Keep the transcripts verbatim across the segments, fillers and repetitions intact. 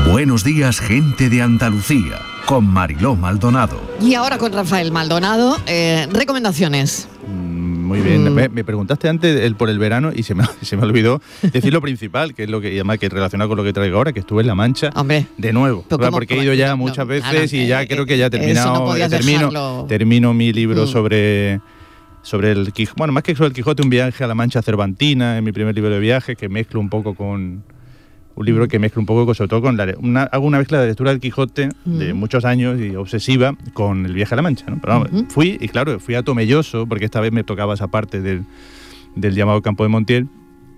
Buenos días, gente de Andalucía, con Mariló Maldonado. Y ahora con Rafael Maldonado, eh, recomendaciones. Muy bien, mm. me, me preguntaste antes el, por el verano y se me, se me olvidó decir lo principal, que es lo que, y además que relacionado con lo que traigo ahora, que estuve en La Mancha. Hombre, de nuevo, porque he ido ya no, muchas no, veces no, y ya eh, creo que ya he terminado, no termino, termino mi libro mm. sobre... sobre el Quijote, bueno, más que sobre el Quijote, un viaje a la Mancha cervantina, en mi primer libro de viaje, que mezclo un poco con... un libro que mezcla un poco, sobre todo con la... Una, hago una mezcla de lectura del Quijote mm. de muchos años y obsesiva con el viaje a la Mancha, ¿no? Pero vamos, mm-hmm. fui, y claro, fui a Tomelloso, porque esta vez me tocaba esa parte del, del llamado Campo de Montiel.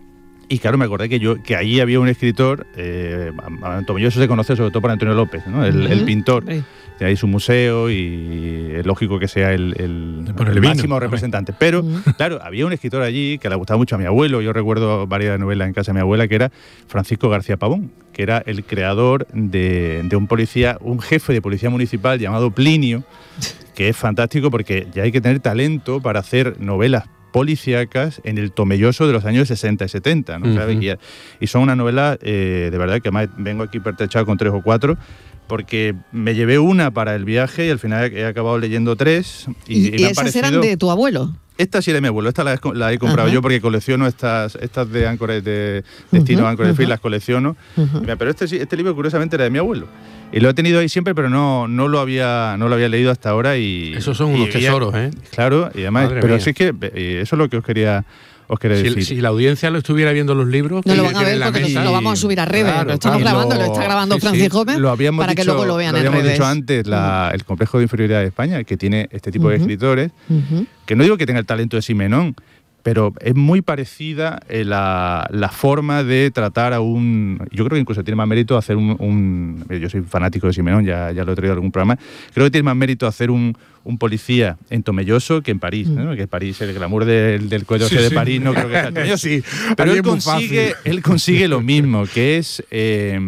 Y claro, me acordé que yo que allí había un escritor, eh, Tomelloso se conoce sobre todo por Antonio López, ¿no? el, mm-hmm. el pintor. Sí. Tiene ahí su museo y es lógico que sea el, el, el, el máximo vino, representante. Pero, mm-hmm. claro, había un escritor allí que le gustaba mucho a mi abuelo. Yo recuerdo varias novelas en casa de mi abuela, que era Francisco García Pavón, que era el creador de, de un policía, un jefe de policía municipal llamado Plinio, que es fantástico porque ya hay que tener talento para hacer novelas policíacas en el Tomelloso de los años sesenta y setenta, ¿no? Uh-huh. Y, y son una novela, eh, de verdad, que además vengo aquí pertrechado con tres o cuatro, porque me llevé una para el viaje y al final he acabado leyendo tres. Y, ¿Y, y, me y han esas parecido... eran de tu abuelo? Esta sí era de mi abuelo, esta la he, la he comprado uh-huh. yo porque colecciono estas estas de Anchorage, de Destino uh-huh. Anchorage Free, uh-huh. las colecciono. Uh-huh. Mira, pero este, este libro curiosamente era de mi abuelo. Y lo he tenido ahí siempre, pero no, no, lo, había, no lo había leído hasta ahora. Y esos son unos y, tesoros, ¿eh? Claro, y además, Madre pero mía. sí que eso es lo que os quería... Os quería si, decir. si la audiencia lo estuviera viendo los libros, no lo van a ver porque lo, lo vamos a subir a redes. Claro, lo estamos claro. grabando, lo está grabando sí, Francis sí. Gómez lo habíamos para dicho, que luego lo vean lo en redes. Lo habíamos dicho antes, la, el complejo de inferioridad de España, que tiene este tipo uh-huh. de escritores, uh-huh. que no digo que tenga el talento de Simenón, pero es muy parecida eh, la, la forma de tratar a un... Yo creo que incluso tiene más mérito hacer un... un yo soy fanático de Simenón, ya, ya lo he traído en algún programa. Creo que tiene más mérito hacer un, un policía en Tomelloso que en París, ¿no? Que París, el glamour del, del cuello sí, de sí. París, no creo que sea en Tomelloso. Sí, pero él consigue, él consigue lo mismo, que es eh,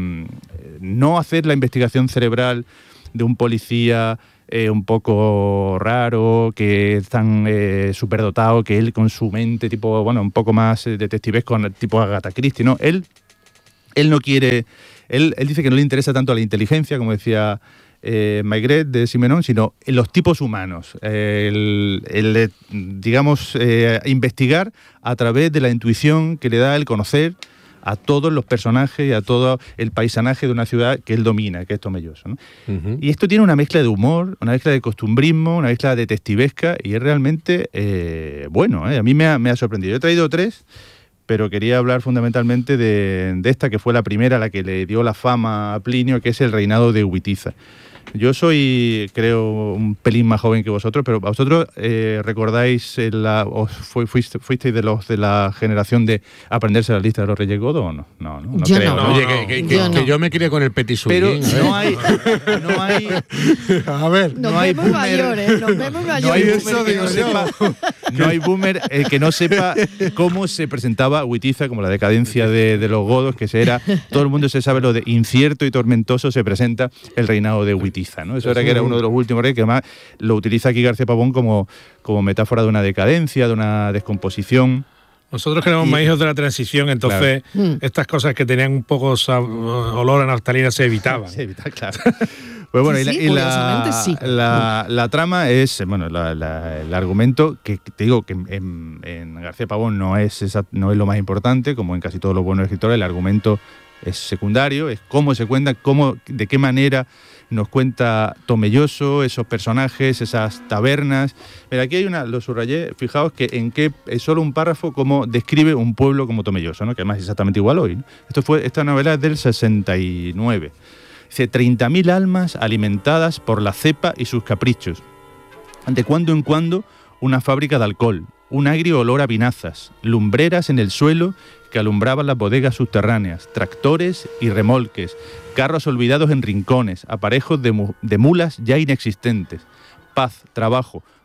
no hacer la investigación cerebral de un policía... Eh, un poco raro, que es tan eh, superdotado, que él con su mente tipo, bueno, un poco más eh, detectivesco, tipo Agatha Christie, ¿no? Él, él no quiere, él, él dice que no le interesa tanto la inteligencia, como decía eh, Maigret de Simenón, sino en los tipos humanos. Eh, el, el, digamos, eh, investigar a través de la intuición que le da el conocer a todos los personajes y a todo el paisanaje de una ciudad que él domina, que es Tomelloso, ¿no? Uh-huh. Y esto tiene una mezcla de humor, una mezcla de costumbrismo, una mezcla de detectivesca y es realmente eh, bueno, ¿eh? A mí me ha, me ha sorprendido. Yo he traído tres, pero quería hablar fundamentalmente de, de esta que fue la primera, la que le dio la fama a Plinio, que es el reinado de Witiza. Yo soy, creo, un pelín más joven que vosotros, pero vosotros eh, recordáis, la, os fuiste, fuisteis de los de la generación de aprenderse la lista de los Reyes Godo o no? No, no, no yo creo. No. No, Oye, que, que, que, yo que no. yo me crié con el Petit Suisse. Pero no hay, no hay, a ver, nos no hay vemos boomer, mayores, nos vemos mayores. No hay boomer que no sepa, no hay boomer eh, que no sepa cómo se presentaba Witiza, como la decadencia de, de los godos, que se era, todo el mundo se sabe lo de incierto y tormentoso se presenta el reinado de Witiza, ¿no? Eso era que era uno de los últimos reyes, que además lo utiliza aquí García Pavón como, como metáfora de una decadencia, de una descomposición. Nosotros que éramos más hijos de la transición, entonces claro. estas cosas que tenían un poco olor a naftalina se evitaban. Se evitaban, claro. Pues bueno, sí, y, la, sí, y la, sí. la, la trama es, bueno, la, la, el argumento, que te digo que en, en García Pavón no es, esa, no es lo más importante, como en casi todos los buenos escritores, el argumento es secundario, es cómo se cuenta, cómo, de qué manera nos cuenta Tomelloso, esos personajes, esas tabernas. Mira, aquí hay una, lo subrayé, fijaos que en qué es solo un párrafo cómo describe un pueblo como Tomelloso, ¿no? Que además es exactamente igual hoy, ¿no? Esto fue, esta novela es del sesenta y nueve. Dice, treinta mil almas alimentadas por la cepa y sus caprichos. De cuando en cuando una fábrica de alcohol, un agrio olor a vinazas, lumbreras en el suelo que alumbraban las bodegas subterráneas, tractores y remolques, carros olvidados en rincones, aparejos de, mu- de mulas ya inexistentes, paz, trabajo,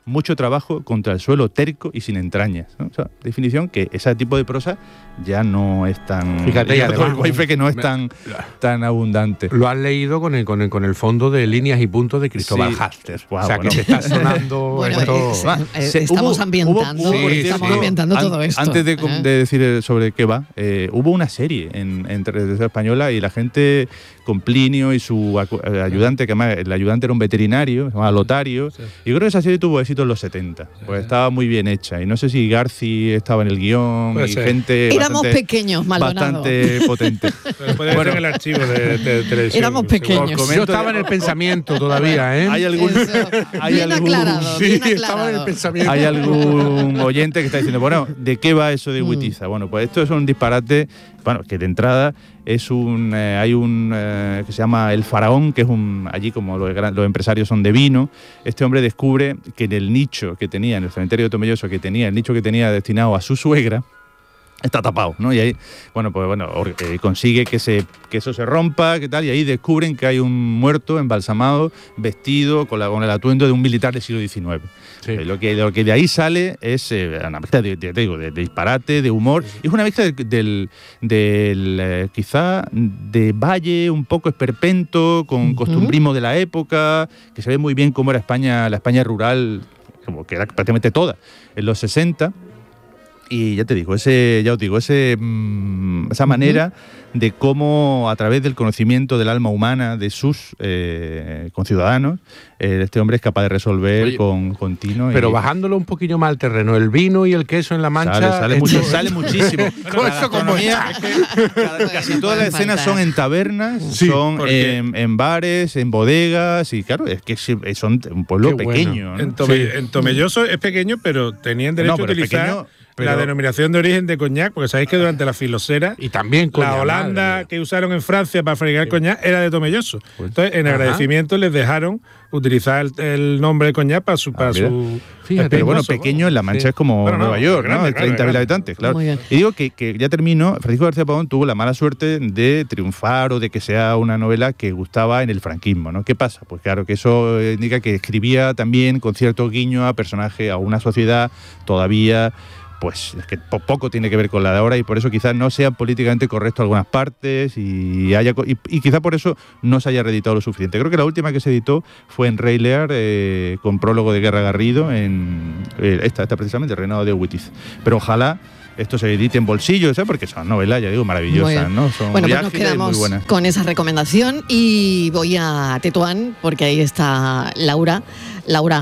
mucho trabajo contra el suelo terco y sin entrañas, ¿no? O sea, definición que ese tipo de prosa ya no es tan... Fíjate, y además, Goife que no es tan, tan abundante. Lo has leído con el, con el, con el fondo de líneas y puntos de Cristóbal Sí. Haster. Wow, o sea, bueno. que se está sonando Bueno, esto... es- Ah, eh, se- estamos hubo- ambientando, hubo- hubo, por estamos cierto, ambientando todo an- esto. Antes de, ¿eh? de decir sobre qué va, eh, hubo una serie en, en televisión española y la gente con Plinio y su acu- eh, ayudante, que además el ayudante era un veterinario, se llamaba Lotario, Sí. y yo creo que esa serie tuvo éxito en los setenta, pues estaba muy bien hecha, y no sé si Garci estaba en el guión, Puede y ser. gente Éramos bastante, pequeños, Maldonado. bastante potente. Pero puede Bueno. ser en el archivo de, de televisión. Éramos seguro. pequeños. Os comento Yo estaba en el que- pensamiento todavía, ¿eh? Hay algún... Eso. hay Bien algún- aclarado, Sí, bien estaba en el aclarado. pensamiento. Hay algún oyente que está diciendo, bueno, ¿de qué va eso de Mm. Witiza? Bueno, pues esto es un disparate, bueno, que de entrada es un, eh, hay un eh, que se llama El Faraón, que es un, allí como los, gran- los empresarios son de vino, este hombre descubre que en el nicho que tenía, en el cementerio de Tomelloso que tenía, el nicho que tenía destinado a su suegra, está tapado, ¿no? Y ahí, bueno, pues bueno, or- eh, consigue que se que eso se rompa, que tal, y ahí descubren que hay un muerto embalsamado, vestido con, la, con el atuendo de un militar del siglo diecinueve. Sí. Eh, lo, que, lo que de ahí sale es eh, una mezcla de, de, te digo, de, de disparate, de humor, y es una mezcla del, del, del, eh, quizá de valle, un poco esperpento, con Ujú. costumbrismo de la época, que se ve muy bien cómo era España, la España rural, como que era prácticamente toda, en los sesenta. Y ya te digo, ese, ya os digo, ese, mm, esa manera de cómo a través del conocimiento del alma humana de sus eh, conciudadanos, eh, este hombre es capaz de resolver Oye, con, con tino. Pero y bajándolo un poquillo más al terreno, el vino y el queso en la mancha... sale, sale, esto- mucho, sale muchísimo. Todo La eso como gastronomía, es que cada- casi todas las escenas son en tabernas, Sí, son porque- en, en bares, en bodegas, y claro, es que sí, son un pueblo Qué bueno. pequeño, ¿no? En, Tome- Sí. en Tomelloso es pequeño, pero tenían derecho No, pero a utilizar pequeño, pero- la denominación de origen de coñac, porque sabéis que durante la filosera Y también con la Holanda que usaron en Francia para fabricar coñac era de Tomelloso. Pues, Entonces, en ajá. agradecimiento les dejaron utilizar el, el nombre de coñac para su, para mira. su Fíjate, Pero bueno, espinoso, pequeño en La Mancha Sí. es como Bueno, no, Nueva York, grande, ¿no? De claro, treinta mil grande. habitantes, claro. Muy bien. Y digo que, que ya termino, Francisco García Pavón tuvo la mala suerte de triunfar o de que sea una novela que gustaba en el franquismo, ¿no? ¿Qué pasa? Pues claro, que eso indica que escribía también con cierto guiño a personaje, a una sociedad todavía... pues es que po- poco tiene que ver con la de ahora y por eso quizás no sean políticamente correctos algunas partes y haya co- y, y quizá por eso no se haya reeditado lo suficiente. Creo que la última que se editó fue en Rey Lear, eh, con prólogo de Guerra Garrido, en eh, esta, esta precisamente, el reinado de Witiz. Pero ojalá esto se edite en bolsillo, ¿sabes? Porque son novelas, ya digo, Muy maravillosas, bien. ¿no? Son Bueno, muy pues nos ágiles y muy quedamos buenas. con esa recomendación y voy a Tetuán porque ahí está Laura. Laura.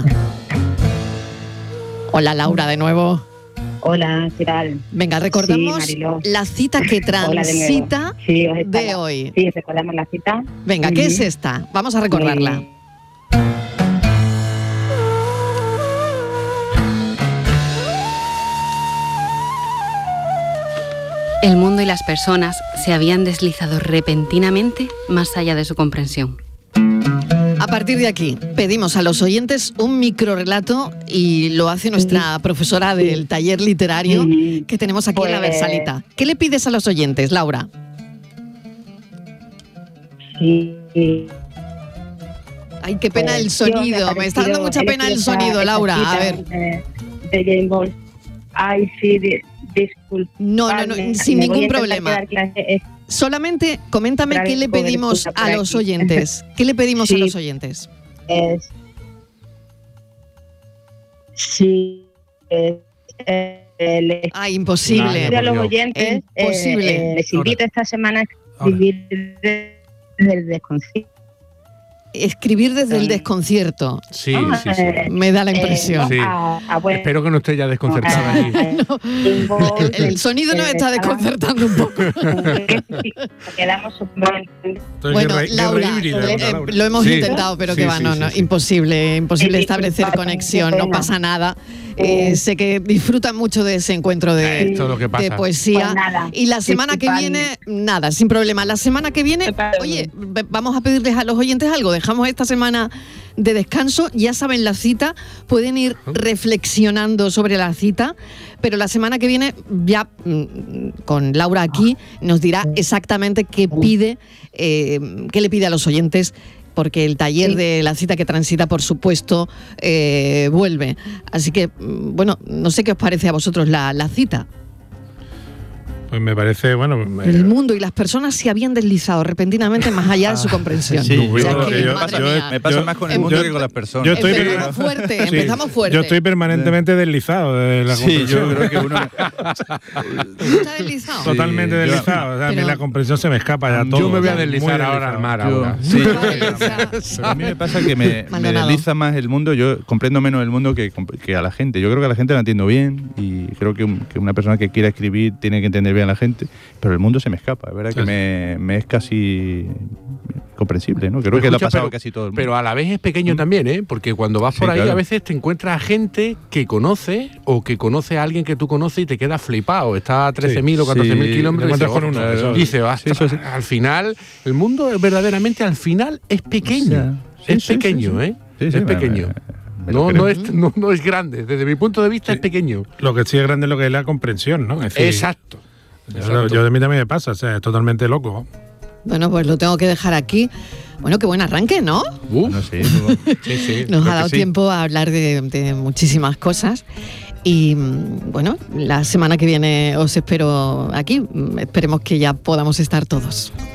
Hola, Laura, de nuevo. Hola, ¿qué tal? Venga, recordamos Sí, Mariló. la cita que Hola de nuevo. transita Sí, os de estaba- hoy. Sí, recordamos la cita. Venga, ¿qué Ujú. es esta? Vamos a recordarla. Muy- El mundo y las personas se habían deslizado repentinamente más allá de su comprensión. A partir de aquí, pedimos a los oyentes un microrelato y lo hace nuestra profesora del taller literario Ujú. que tenemos aquí en la Pues- Versalita. ¿Qué le pides a los oyentes, Laura? Sí, sí. Ay, qué pena Pues, el yo sonido. ha Me está dando parecido mucha pena el esa- sonido, esa Laura. A cita, ver. eh, de Jane Bond. Ay, sí, di- disculpa. No, no, no, sin ningún problema. Solamente coméntame Otra qué vez le un poco de pedimos excusa a por los aquí. oyentes. ¿Qué le pedimos a Sí. los oyentes? Es, sí, es, eh, eh, les Ay, imposible. pido a los Dios. oyentes, Imposible. eh, eh, les invito esta semana a Ahora. escribir desde el desconcierto. Escribir desde el desconcierto. Sí, Ah, sí, sí. eh, Me da la eh, impresión. Sí. a- a- bueno, Espero que no esté ya desconcertada allí. Jane Bond, El, el sonido nos eh, está estaba- desconcertando un poco. Quedamos súper Entonces, Bueno, guerra- guerra Laura, híbrida, eh, ¿no, Laura? lo hemos Sí. intentado, pero Sí, que va, sí, no, sí, no, sí. imposible, imposible Sí, establecer disculpa, conexión, qué no pena. pasa nada. Eh, Sí. sé que disfrutan mucho de ese encuentro de, Esto es lo que de pasa. poesía. Pues nada, y la semana que disculpadme. viene, nada, sin problema. La semana que viene, Disculpadme. oye, v- vamos a pedirles a los oyentes algo. Dejamos esta semana de descanso, ya saben la cita, pueden ir reflexionando sobre la cita, pero la semana que viene ya mm, con Laura aquí nos dirá exactamente qué pide, eh, qué le pide a los oyentes porque el taller Sí. de la cita que transita, por supuesto, eh, vuelve. Así que, mm, bueno, no sé qué os parece a vosotros la, la cita. Pues me parece, bueno... me- El mundo y las personas se habían deslizado repentinamente más allá de su comprensión. Sí, O sea, yo- que, yo- madre yo- mía, Me pasa Yo- más con el em- mundo yo- que con las personas. yo estoy- empezamos fuerte, Sí. empezamos fuerte. Yo estoy permanentemente deslizado de la Sí, comprensión. yo creo que uno... ¿Está deslizado? Totalmente Sí, yo- deslizado. O sea, a mí Pero- la comprensión se me escapa ya todo. Yo me voy a Muy deslizar ahora al deslizado. mar Yo- ahora. sí. Deslizado. Pero a mí me pasa que me, me Maldonado. desliza más el mundo, yo comprendo menos el mundo que, que a la gente. Yo creo que a la gente la entiendo bien y creo que, un- que una persona que quiera escribir tiene que entender bien a la gente, pero el mundo se me escapa, es verdad que Sí. me, me es casi comprensible, ¿no? Creo que le ha Escucha, pasado pero- a casi todo el mundo. Pero a la vez es pequeño también, ¿eh? Porque cuando vas Sí, por ahí claro. a veces te encuentras a gente que conoce o que conoce a alguien que tú conoces y te quedas flipado. Está a trece mil o catorce mil Sí, kilómetros y te dices, encuentras con "Ostras", uno, y dices, Sí, eso sí. al final, el mundo verdaderamente al final es pequeño. Sí, es sí, pequeño, sí, sí. ¿eh? Sí, sí, es me- pequeño. me- me lo no, creo. no, es, no, no es grande. Desde mi punto de vista es pequeño. Lo que sí es grande es lo que es la comprensión, ¿no? Es decir, Exacto. Yo, yo de mí también me pasa, o sea, es totalmente loco. Bueno, pues lo tengo que dejar aquí. Bueno, qué buen arranque, ¿no? Uf, No sé, no- sí, sí. Nos creo ha dado que sí. tiempo a hablar de, de muchísimas cosas. Y mm, bueno, la semana que viene os espero aquí. Mm, Esperemos que ya podamos estar todos.